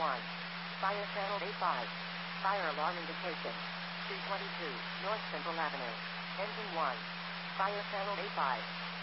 1. Fire channel A5. Fire alarm indication. 222 North Central Avenue. Engine 1. Fire channel A5.